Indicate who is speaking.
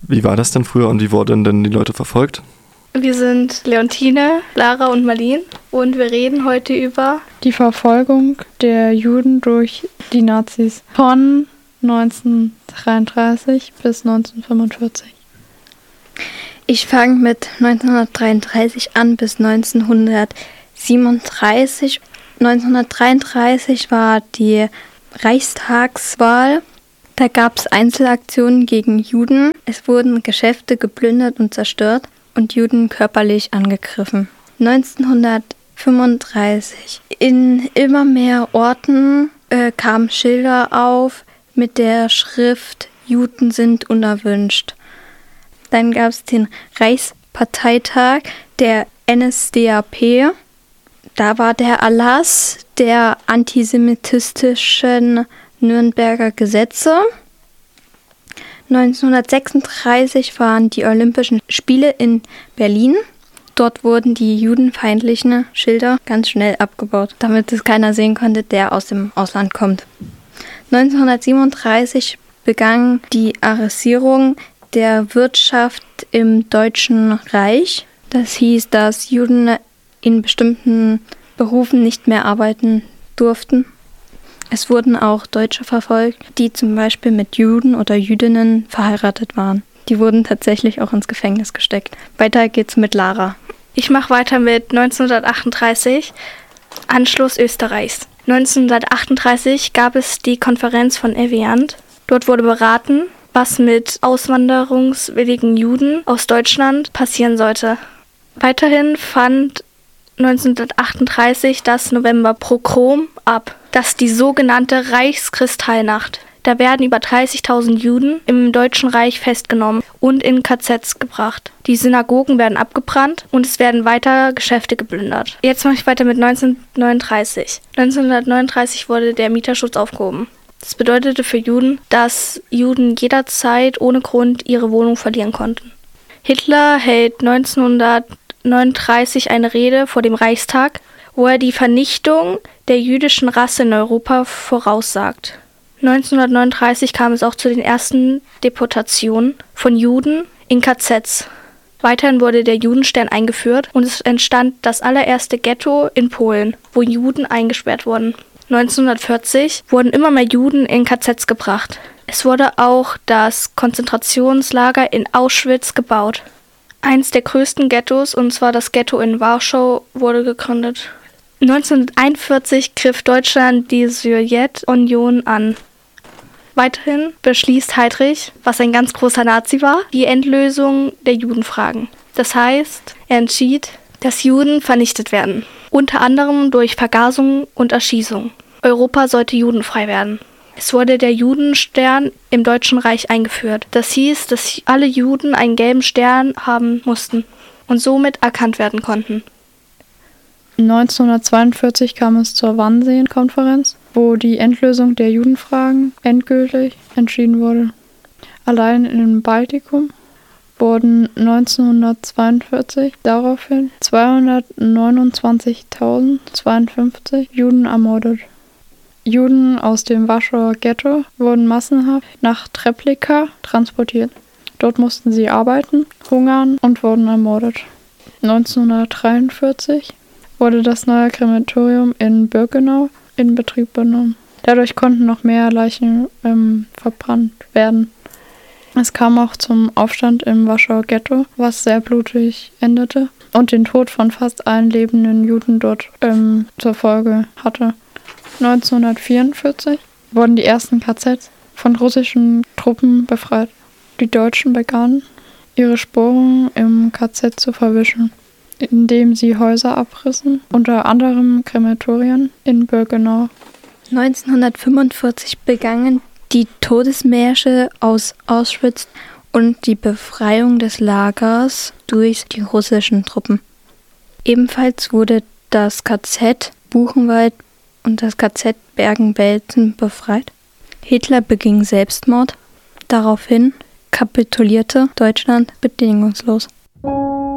Speaker 1: Wie war das denn früher und wie wurden denn die Leute verfolgt?
Speaker 2: Wir sind Leontine, Lara und Marlene und wir reden heute über
Speaker 3: die Verfolgung der Juden durch die Nazis von 1933 bis 1945.
Speaker 4: Ich fange mit 1933 an bis 1937. 1933 war die Reichstagswahl. Da gab es Einzelaktionen gegen Juden. Es wurden Geschäfte geplündert und zerstört und Juden körperlich angegriffen. 1935. In immer mehr Orten kamen Schilder auf mit der Schrift Juden sind unerwünscht. Dann gab es den Reichsparteitag der NSDAP. Da war der Erlass der antisemitistischen Nürnberger Gesetze. 1936 waren die Olympischen Spiele in Berlin. Dort wurden die judenfeindlichen Schilder ganz schnell abgebaut, damit es keiner sehen konnte, der aus dem Ausland kommt. 1937 begann die Arresierung der Wirtschaft im Deutschen Reich. Das hieß, dass Juden in bestimmten Berufen nicht mehr arbeiten durften. Es wurden auch Deutsche verfolgt, die zum Beispiel mit Juden oder Jüdinnen verheiratet waren. Die wurden tatsächlich auch ins Gefängnis gesteckt. Weiter geht's mit Lara.
Speaker 2: Ich mache weiter mit 1938, Anschluss Österreichs. 1938 gab es die Konferenz von Evian. Dort wurde beraten, was mit auswanderungswilligen Juden aus Deutschland passieren sollte. Weiterhin fand 1938 das Novemberpogrom ab, das die sogenannte Reichskristallnacht. Da werden über 30.000 Juden im Deutschen Reich festgenommen und in KZs gebracht. Die Synagogen werden abgebrannt und es werden weiter Geschäfte geplündert. Jetzt mache ich weiter mit 1939. 1939 wurde der Mieterschutz aufgehoben. Das bedeutete für Juden, dass Juden jederzeit ohne Grund ihre Wohnung verlieren konnten. Hitler hält 1939 eine Rede vor dem Reichstag, wo er die Vernichtung der jüdischen Rasse in Europa voraussagt. 1939 kam es auch zu den ersten Deportationen von Juden in KZs. Weiterhin wurde der Judenstern eingeführt und es entstand das allererste Ghetto in Polen, wo Juden eingesperrt wurden. 1940 wurden immer mehr Juden in KZs gebracht. Es wurde auch das Konzentrationslager in Auschwitz gebaut. Eins der größten Ghettos, und zwar das Ghetto in Warschau, wurde gegründet. 1941 griff Deutschland die Sowjetunion an. Weiterhin beschließt Heydrich, was ein ganz großer Nazi war, die Endlösung der Judenfragen. Das heißt, er entschied, dass Juden vernichtet werden, unter anderem durch Vergasung und Erschießung. Europa sollte judenfrei werden. Es wurde der Judenstern im Deutschen Reich eingeführt. Das hieß, dass alle Juden einen gelben Stern haben mussten und somit erkannt werden konnten.
Speaker 3: 1942 kam es zur Wannsee-Konferenz, wo die Endlösung der Judenfragen endgültig entschieden wurde. Allein im Baltikum wurden 1942 daraufhin 229.052 Juden ermordet. Juden aus dem Warschauer Ghetto wurden massenhaft nach Treblinka transportiert. Dort mussten sie arbeiten, hungern und wurden ermordet. 1943 wurde das neue Krematorium in Birkenau in Betrieb genommen. Dadurch konnten noch mehr Leichen verbrannt werden. Es kam auch zum Aufstand im Warschauer Ghetto, was sehr blutig endete und den Tod von fast allen lebenden Juden dort zur Folge hatte. 1944 wurden die ersten KZs von russischen Truppen befreit. Die Deutschen begannen, ihre Spuren im KZ zu verwischen, indem sie Häuser abrissen, unter anderem Krematorien in Birkenau.
Speaker 4: 1945 begannen die Todesmärsche aus Auschwitz und die Befreiung des Lagers durch die russischen Truppen. Ebenfalls wurde das KZ Buchenwald und das KZ Bergen-Belsen befreit. Hitler beging Selbstmord. Daraufhin kapitulierte Deutschland bedingungslos.